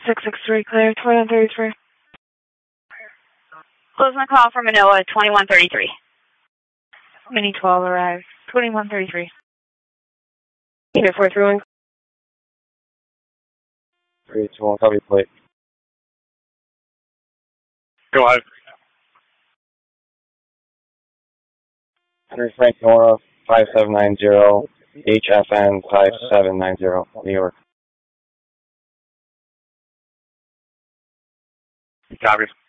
663, clear, 2133. Close my call for Manoa, 2133. Mini 12 arrived, 2133. Unit 431. 321, copy plate. Go ahead. Henry Frank Nora, 5790, HFN 5790, New York. Copy.